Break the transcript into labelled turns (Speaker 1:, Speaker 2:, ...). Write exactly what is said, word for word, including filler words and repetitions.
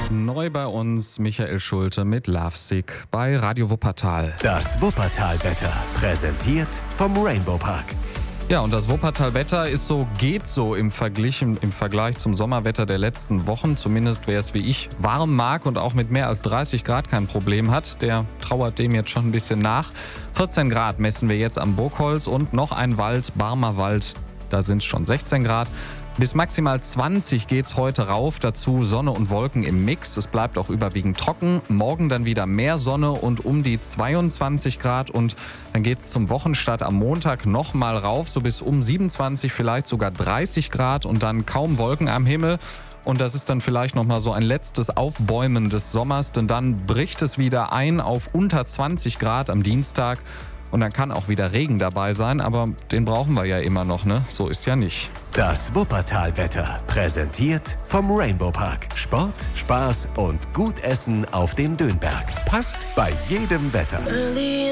Speaker 1: Neu bei uns Michael Schulte mit Lovesick bei Radio Wuppertal.
Speaker 2: Das Wuppertal-Wetter, präsentiert vom Rainbow Park.
Speaker 1: Ja, und das Wuppertal-Wetter ist so, geht so im Vergleich, im, im Vergleich zum Sommerwetter der letzten Wochen. Zumindest wer es wie ich warm mag und auch mit mehr als dreißig Grad kein Problem hat, der trauert dem jetzt schon ein bisschen nach. vierzehn Grad messen wir jetzt am Burgholz und noch ein Wald, Barmer Wald, da sind es schon sechzehn Grad. Bis maximal zwanzig geht's heute rauf, dazu Sonne und Wolken im Mix. Es bleibt auch überwiegend trocken. Morgen dann wieder mehr Sonne und um die zweiundzwanzig Grad. Und dann geht's zum Wochenstart am Montag nochmal rauf, so bis um siebenundzwanzig, vielleicht sogar dreißig Grad und dann kaum Wolken am Himmel. Und das ist dann vielleicht nochmal so ein letztes Aufbäumen des Sommers, denn dann bricht es wieder ein auf unter zwanzig Grad am Dienstag. Und dann kann auch wieder Regen dabei sein, aber den brauchen wir ja immer noch, ne? So ist ja nicht.
Speaker 2: Das Wuppertal-Wetter, präsentiert vom Rainbow Park. Sport, Spaß und gut Essen auf dem Dönberg. Passt bei jedem Wetter.